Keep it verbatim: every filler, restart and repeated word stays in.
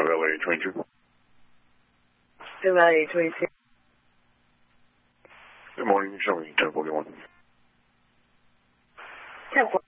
L A twenty-two. L A twenty-two. Good morning, showing ten forty-one. ten forty-one.